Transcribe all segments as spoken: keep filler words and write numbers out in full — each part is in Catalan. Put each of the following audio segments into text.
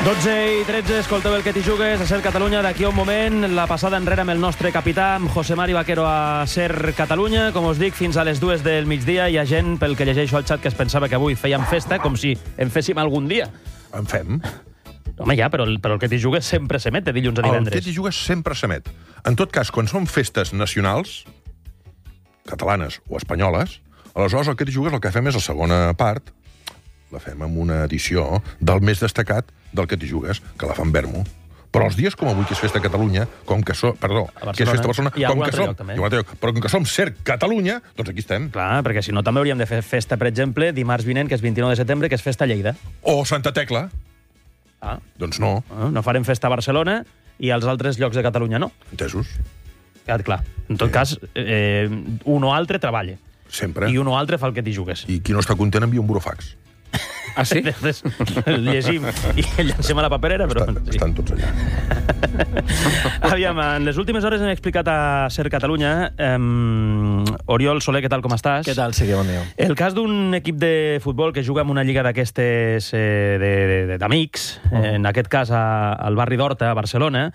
dotze i tretze, escolteu el que t'hi jugues a Ser Catalunya. D'aquí a un moment, la passada enrere amb el nostre capità, amb José Mari Vaquero a Ser Catalunya. Com us dic, fins a les dues del migdia hi ha gent, pel que llegeixo al xat, que es pensava que avui fèiem festa, com si en féssim algun dia. En fem. Home, ja, però el, però el que t'hi jugues sempre s'emet de dilluns a divendres. El que t'hi jugues sempre s'emet. En tot cas, quan són festes nacionals, catalanes o espanyoles, aleshores el que t'hi jugues el que fem és la segona part, la fem amb una edició del més destacat del que t'hi jugues, que la fan Vermo. Però els dies com avui, que és festa a Catalunya, com que som... Perdó, que és festa a Barcelona... I a com algun que altre som, lloc, també. i a un altre lloc, però com que som Ser Catalunya, doncs aquí estem. Clar, perquè si no també hauríem de fer festa, per exemple, dimarts vinent, que és vint-i-nou de setembre, que és festa a Lleida. O Santa Tecla. Ah. Doncs no. Ah, no farem festa a Barcelona i als altres llocs de Catalunya no. Entesos? Quedat clar. En tot Sí. cas, eh, un o altre treballa. Sempre. I un o altre fa el que t'hi jugues. I qui no està content envia un burofax. Ah, sí? Després llegim i llancem a la paperera, però... Estan, estan tots allà. Aviam, en les últimes hores hem explicat a Ser Catalunya. Um, Oriol Soler, què tal, com estàs? Què tal, sí, que bon dia. El cas d'un equip de futbol que juga en una lliga d'aquestes eh, d'amics, oh. en aquest cas a, al barri d'Horta, a Barcelona,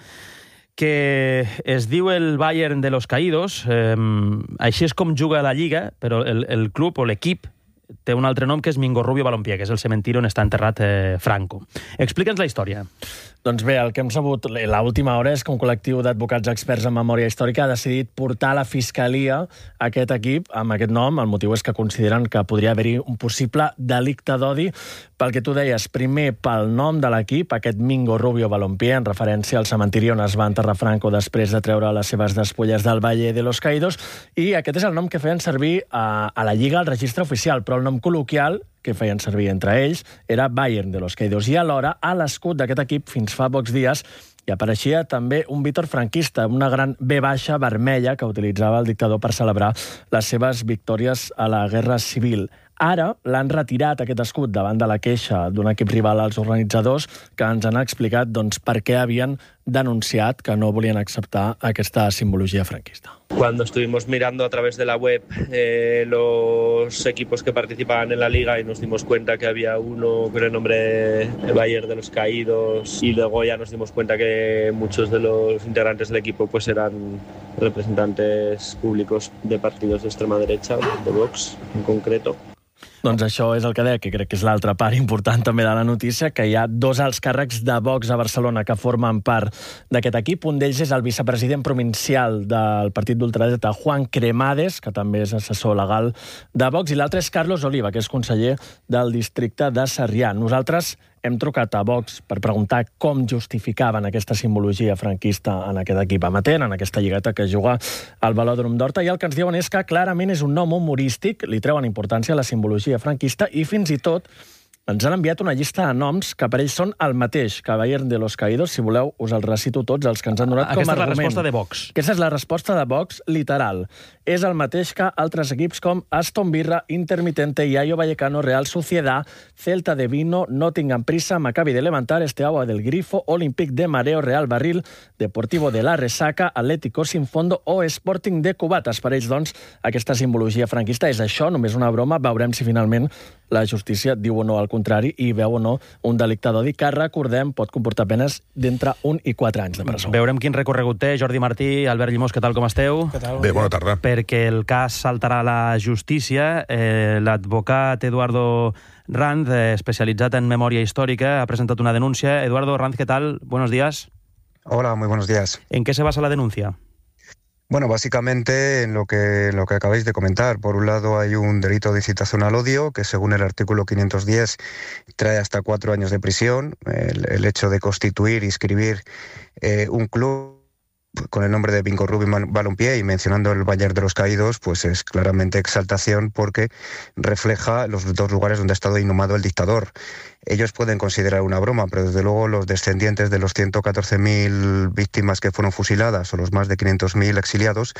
que es diu el Bayern de los Caídos. Eh, així és com juga la lliga, però el, el club o l'equip té un altre nom, que és Mingo Rubio Balompié, que és el cementiri on està enterrat eh, Franco. Explica'ns la història. Doncs bé, el que hem sabut l'última hora és que un col·lectiu d'advocats experts en memòria històrica ha decidit portar a la Fiscalia aquest equip amb aquest nom. El motiu és que consideren que podria haver-hi un possible delicte d'odi pel que tu deies, primer pel nom de l'equip, aquest Mingo Rubio Balompié, en referència al cementiri on es va enterrar Franco després de treure les seves despulles del Valle de los Caídos, i aquest és el nom que feien servir a, a la Lliga, al registre oficial, però el nom col·loquial que feien servir entre ells era Bayern de los Caídos, i alhora a l'escut d'aquest equip fins fa pocs dies hi apareixia també un Vítor franquista, una gran B baixa vermella que utilitzava el dictador per celebrar les seves victòries a la Guerra Civil. Ara l'han retirat, aquest escut, davant de la queixa d'un equip rival als organitzadors, que ens han explicat doncs, per què havien denunciat que no volien acceptar aquesta simbologia franquista. Cuando estuvimos mirando a través de la web eh, los equipos que participaban en la liga y nos dimos cuenta que había uno con el nombre de Bayern de los Caídos, y luego ya nos dimos cuenta que muchos de los integrantes del equipo pues eran representantes públicos de partidos de extrema derecha, de Vox en concreto. Doncs això és el que deia, que crec que és l'altra part important també de la notícia, que hi ha dos alts càrrecs de Vox a Barcelona que formen part d'aquest equip. Un d'ells és el vicepresident provincial del partit d'ultradreta, Juan Cremades, que també és assessor legal de Vox, i l'altre és Carlos Oliva, que és conseller del districte de Sarrià. Nosaltres hem trucat a Vox per preguntar com justificaven aquesta simbologia franquista en aquest equip amatent, en aquesta lligueta que juga al Velòdrom d'Horta, i el que ens diuen és que clarament és un nom humorístic, li treuen importància a la simbologia franquista, i fins i tot ens han enviat una llista de noms que per ells són el mateix que Bayern de los Caídos. Si voleu, us els recito tots, els que ens han donat com a argument. Aquesta és la resposta de Vox. Aquesta és la resposta de Vox, literal. És el mateix que altres equips com Aston Villa, Intermitente, Rayo Vallecano, Real Sociedad, Celta de Vigo, Nottingham Prisa, Maccabi de Levantar, Steaua del Grifo, Olympique de Mareo, Real Barril, Deportivo de la Resaca, Atlético Sin Fondo o Sporting de Cubates. Per ells, doncs, aquesta simbologia franquista és això, només una broma. Veurem si finalment la justícia diu o no al contrari i veu o no un delicte d'odi que, recordem, pot comportar penes d'entre un i quatre anys de presó. Veurem quin recorregut té. Jordi Martí, Albert Llimós, què tal, com esteu? Què tal? Bé, bona tarda. Perquè el cas saltarà a la justícia. Eh, L'advocat Eduardo Ranz, eh, especialitzat en memòria històrica, ha presentat una denúncia. Eduardo Ranz, ¿qué tal? Buenos días. Hola, muy buenos días. ¿En qué se basa la denuncia? Bueno, básicamente en lo que, en lo que acabáis de comentar. Por un lado hay un delito de incitación al odio, que según el artículo quinientos diez trae hasta cuatro años de prisión. El, el hecho de constituir y inscribir eh, un club con el nombre de Mingo Rubio Balompié y mencionando el Bayern de los Caídos, pues es claramente exaltación porque refleja los dos lugares donde ha estado inhumado el dictador. Ellos pueden considerar una broma, pero desde luego los descendientes de los ciento catorce mil víctimas que fueron fusiladas o los más de quinientos mil exiliados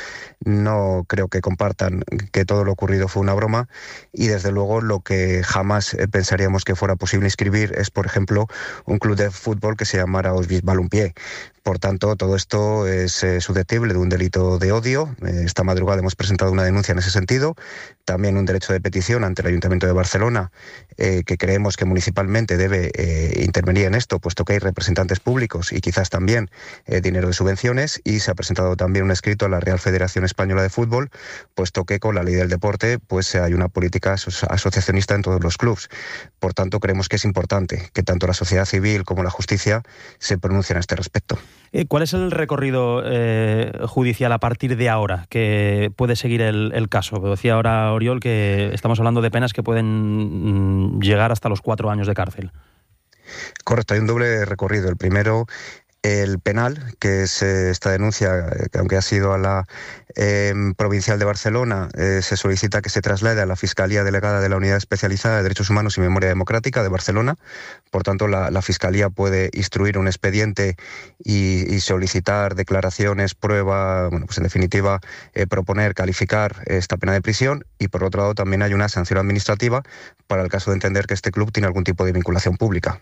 no creo que compartan que todo lo ocurrido fue una broma, y desde luego lo que jamás pensaríamos que fuera posible inscribir es, por ejemplo, un club de fútbol que se llamara Auschwitz Balompié. Por tanto, todo esto es eh, susceptible de un delito de odio. Eh, esta madrugada hemos presentado una denuncia en ese sentido. También un derecho de petición ante el Ayuntamiento de Barcelona, eh, que creemos que municipalmente judicialmente debe eh, intervenir en esto, puesto que hay representantes públicos y quizás también eh, dinero de subvenciones, y se ha presentado también un escrito a la Real Federación Española de Fútbol, puesto que con la ley del deporte pues hay una política aso- asociacionista en todos los clubes. Por tanto, creemos que es importante que tanto la sociedad civil como la justicia se pronuncien a este respecto. ¿Cuál es el recorrido eh, judicial a partir de ahora que puede seguir el, el caso? Decía ahora Oriol que estamos hablando de penas que pueden mm, llegar hasta los cuatro años de cárcel. Correcto, hay un doble recorrido. El primero, el penal, que es eh, esta denuncia, que aunque ha sido a la eh, Provincial de Barcelona, eh, se solicita que se traslade a la Fiscalía Delegada de la Unidad Especializada de Derechos Humanos y Memoria Democrática de Barcelona. Por tanto, la, la Fiscalía puede instruir un expediente y, y solicitar declaraciones, prueba, bueno, pues en definitiva, eh, proponer, calificar esta pena de prisión. Y por otro lado, también hay una sanción administrativa para el caso de entender que este club tiene algún tipo de vinculación pública.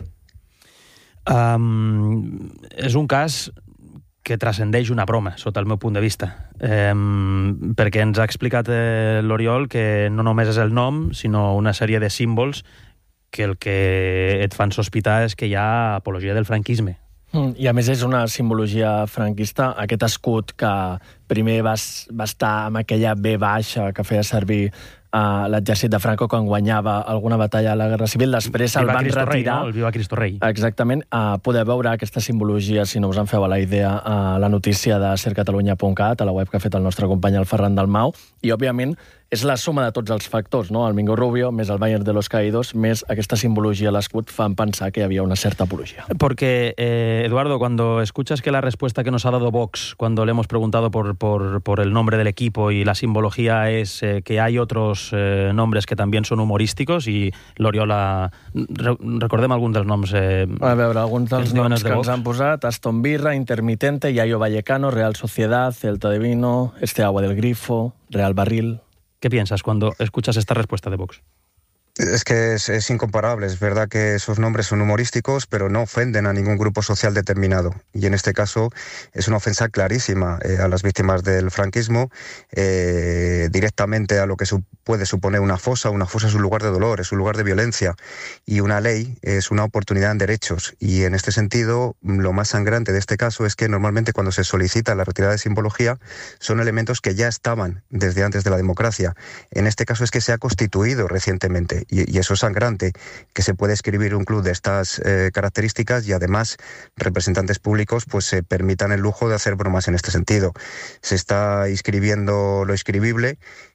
Um, és un cas que transcendeix una broma, sota el meu punt de vista, um, perquè ens ha explicat eh, l'Oriol que no només és el nom, sinó una sèrie de símbols que el que et fan sospitar és que hi ha apologia del franquisme. Mm, I a més és una simbologia franquista, aquest escut que primer va, va estar amb aquella B baixa que feia servir a l'exèrcit de Franco quan guanyava alguna batalla a la Guerra Civil, després el van Cristo Rei, retirar. no? El Viva Cristo Rei. Exactament. Uh, podeu veure aquesta simbologia, si no us en feu a la idea, a la notícia de ser catalunya punt cat, a la web que ha fet el nostre company el Ferran Dalmau, i òbviament és la suma de tots els factors, ¿no? El Mingo Rubio, més el Bayern de los Caídos, més aquesta simbologia a l'escut fan pensar que hi havia una certa apologia. Porque, eh, Eduardo, cuando escuchas que la respuesta que nos ha dado Vox, cuando le hemos preguntado por, por, por el nombre del equipo y la simbología es eh, que hay otros eh, nombres que también son humorísticos, y l'Oriola... Re, recordem alguns dels noms... Eh, a veure, alguns dels que noms de que ens han posat: Aston Villa, Intermitente, Yayo Vallecano, Real Sociedad, Celta de Vino, Este Agua del Grifo, Real Barril... ¿Qué piensas cuando escuchas esta respuesta de Vox? Es que es, es incomparable. Es verdad que esos nombres son humorísticos, pero no ofenden a ningún grupo social determinado. Y en este caso es una ofensa clarísima eh, a las víctimas del franquismo, eh, directamente a lo que su, puede suponer una fosa. Una fosa es un lugar de dolor, es un lugar de violencia. Y una ley es una oportunidad en derechos. Y en este sentido, lo más sangrante de este caso es que normalmente cuando se solicita la retirada de simbología son elementos que ya estaban desde antes de la democracia. En este caso es que se ha constituido recientemente. Y, y eso es sangrante, que se puede escribir un club de estas eh, características y además representantes públicos pues se permitan el lujo de hacer bromas en este sentido. Se está inscribiendo lo inscribible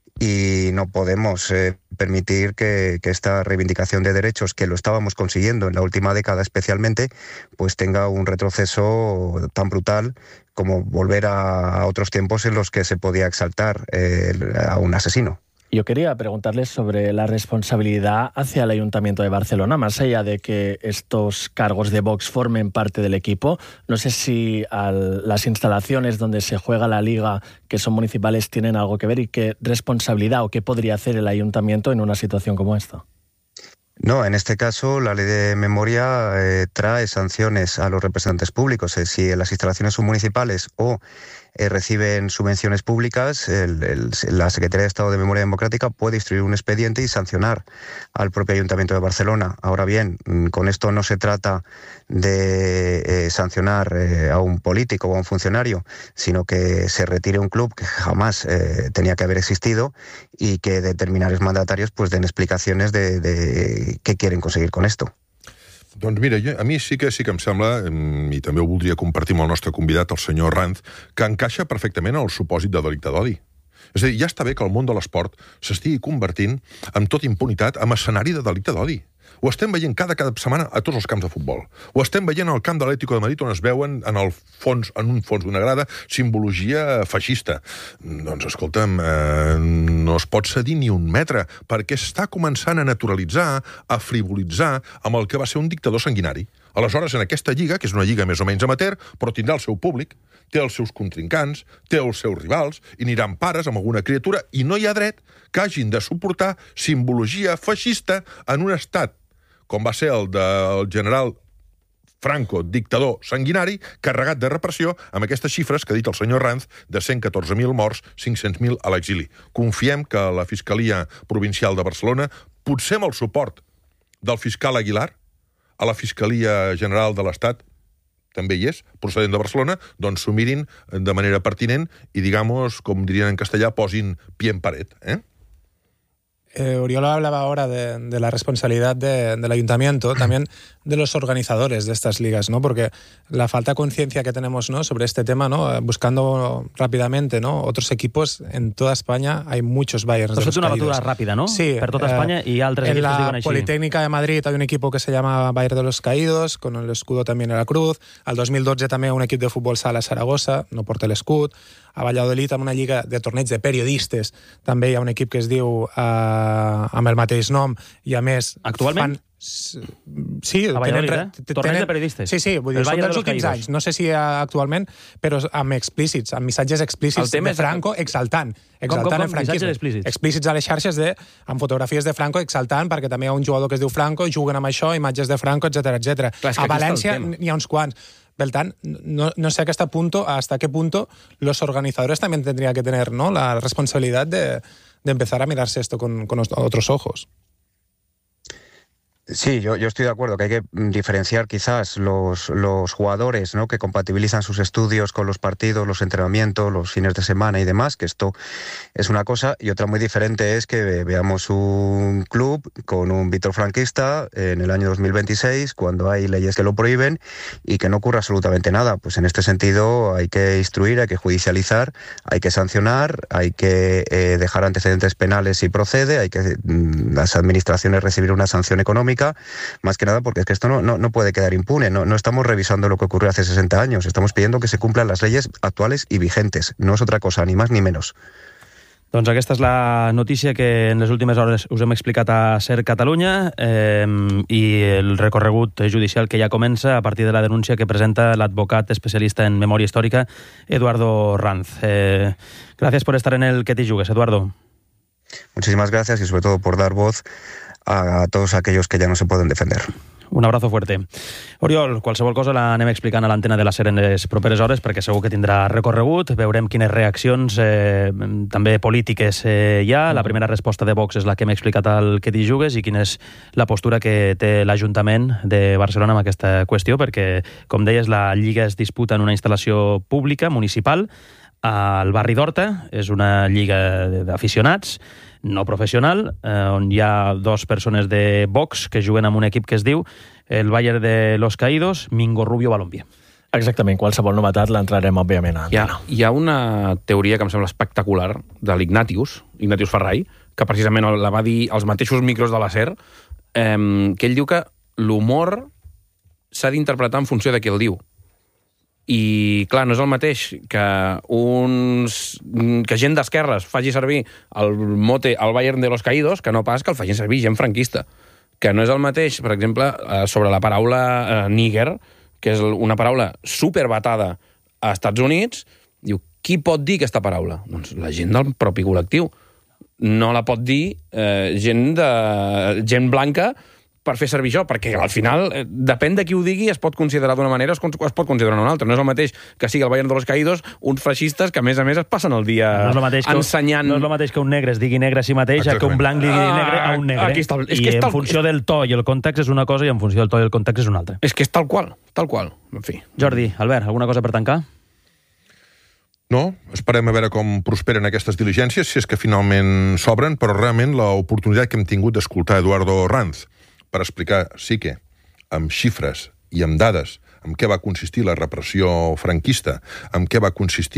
y no podemos eh, permitir que, que esta reivindicación de derechos, que lo estábamos consiguiendo en la última década especialmente, pues tenga un retroceso tan brutal como volver a, a otros tiempos en los que se podía exaltar eh, a un asesino. Yo quería preguntarles sobre la responsabilidad hacia el Ayuntamiento de Barcelona, más allá de que estos cargos de Vox formen parte del equipo. No sé si al, las instalaciones donde se juega la Liga, que son municipales, tienen algo que ver, y qué responsabilidad o qué podría hacer el Ayuntamiento en una situación como esta. No, en este caso la ley de memoria eh, trae sanciones a los representantes públicos. Eh, si las instalaciones son municipales o eh, reciben subvenciones públicas, el, el, la Secretaría de Estado de Memoria Democrática puede instruir un expediente y sancionar al propio Ayuntamiento de Barcelona. Ahora bien, con esto no se trata de eh, sancionar eh, a un político o a un funcionario, sino que se retire un club que jamás eh, tenía que haber existido y que determinados mandatarios pues den explicaciones de, de què quieren conseguir con esto. Doncs mira, jo, a mi sí que sí que em sembla, i també ho voldria compartir amb el nostre convidat, el senyor Ranz, que encaixa perfectament el supòsit de delicte d'odi. És a dir, ja està bé que el món de l'esport s'estigui convertint, amb tota impunitat, en escenari de delicte d'odi. Ho estem veient cada, cada setmana a tots els camps de futbol. Ho estem veient al camp de l'Atlético de Madrid, on es veuen en el fons, en un fons d'una grada, simbologia feixista. Doncs, escolta'm, eh, no es pot cedir ni un metre, perquè està començant a naturalitzar, a frivolitzar amb el que va ser un dictador sanguinari. Aleshores, en aquesta lliga, que és una lliga més o menys amateur, però tindrà el seu públic, té els seus contrincants, té els seus rivals, i aniran pares amb alguna criatura, i no hi ha dret que hagin de suportar simbologia feixista en un estat com va ser el del general Franco, dictador sanguinari, carregat de repressió, amb aquestes xifres que ha dit el senyor Ranz, de cent catorze mil morts, cinc-cents mil a l'exili. Confiem que la Fiscalia Provincial de Barcelona, potser amb el suport del fiscal Aguilar, a la Fiscalia General de l'Estat, també hi és, procedent de Barcelona, doncs s'ho mirin de manera pertinent i, digamos, com dirien en castellà, posin pie en paret, eh? Eh, Oriol hablaba ahora de, de la responsabilidad de, del ayuntamiento, también de los organizadores de estas ligas, ¿no? Porque la falta de conciencia que tenemos, ¿no?, sobre este tema, ¿no?, buscando rápidamente, ¿no?, otros equipos en toda España, hay muchos Bayerns de los Caídos. Es una Caídos. batuda rápida, ¿no? Sí. Per tota España eh, y altres en equipos la diuen així. Politécnica de Madrid hay un equipo que se llama Bayern de los Caídos, con el escudo también en la cruz. Al dos mil dotze també un equip de futbol sala Saragossa, no porta l'escut. A Valladolid, amb una lliga de torneigs de periodistes, també hi ha un equip que es diu eh, amb el mateix nom, i a més... Actualment? Fan... Sí, a Valladolid, tenen, eh? Torneig de periodistes. Sí, sí, vull dir, són dels últims anys. No sé si actualment, però amb explícits, amb missatges explícits de Franco és... exaltant. Exaltant com, com, el franquisme. Explícits? Explícits a les xarxes de, amb fotografies de Franco exaltant, perquè també hi ha un jugador que es diu Franco, juguen amb això, imatges de Franco, etcètera, etcètera. A València n'hi ha uns quants. Per tant, no, no sé hasta, punto, hasta qué punto los organizadores también tendrían que tener, ¿no?, la responsabilidad de, de empezar a mirarse esto con, con otros ojos. Sí, yo, yo estoy de acuerdo que hay que diferenciar quizás los, los jugadores, ¿no?, que compatibilizan sus estudios con los partidos, los entrenamientos, los fines de semana y demás, que esto es una cosa, y otra muy diferente es que veamos un club con un Víctor franquista en el año dos mil veintiséis, cuando hay leyes que lo prohíben y que no ocurre absolutamente nada. Pues en este sentido hay que instruir, hay que judicializar, hay que sancionar, hay que eh, dejar antecedentes penales si procede, hay que mm, las administraciones recibir una sanción económica, más que nada porque es que esto no, no, no puede quedar impune. No, no estamos revisando lo que ocurrió hace sesenta años, estamos pidiendo que se cumplan las leyes actuales y vigentes. No es otra cosa, ni más ni menos. Doncs aquesta és la notícia que en les últimes hores us hem explicat a Ser Catalunya eh, i el recorregut judicial que ja comença a partir de la denúncia que presenta l'advocat especialista en memòria històrica Eduardo Ranz. Eh, gracias por estar en el Que t'hi jugues, Eduardo. Muchísimas gracias y sobre todo por dar voz a todos aquellos que ya no se pueden defender. Un abrazo fuerte. Oriol, qualsevol cosa l'anem explicant a l'antena de la SER en les properes hores perquè segur que tindrà recorregut. Veurem quines reaccions eh, també polítiques eh, hi ha. La primera resposta de Vox és la que hem explicat al Que t'hi jugues i quina és la postura que té l'Ajuntament de Barcelona amb aquesta qüestió, perquè, com deies, la Lliga es disputa en una instal·lació pública, municipal, al barri d'Horta. És una lliga d'aficionats, no professional, eh, on hi ha dos persones de Vox que juguen amb un equip que es diu el Bayern de los Caídos, Mingo Rubio Balompié. Exactament, qualsevol novetat l'entrarem, òbviament, a hi ha, hi ha una teoria que em sembla espectacular de l'Ignatius, Ignatius Ferrai, que precisament la va dir als mateixos micros de la SER, eh, que ell diu que l'humor s'ha d'interpretar en funció de qui el diu. I, clar, no és el mateix que uns que gent d'esquerres faci servir el mote al Bayern de los Caídos que no pas que el facin servir gent franquista. Que no és el mateix, per exemple, sobre la paraula eh, níger, que és una paraula superbatada a Estats Units. Diu, qui pot dir aquesta paraula? Doncs la gent del propi col·lectiu. No la pot dir eh, gent, de, gent blanca per fer servir això, perquè al final, eh, depèn de qui ho digui, es pot considerar d'una manera o es, es pot considerar d'una altra. No és el mateix que sigui el Bayern de los Caídos uns feixistes que, a més a més, es passen el dia no és ensenyant... Que, no és el mateix que un negre es digui negre a si mateix, Exactament. que un blanc li digui negre a un negre. Aquí està, és I que és en tal... funció del to i el context és una cosa i en funció del to i el context és una altra. És que és tal qual, tal qual. En fi. Jordi, Albert, alguna cosa per tancar? No, esperem a veure com prosperen aquestes diligències, si és que finalment s'obren, però realment l'oportunitat que hem tingut d'escoltar Eduardo Ranz per explicar, sí que, amb xifres i amb dades, en què va consistir la repressió franquista, en què va consistir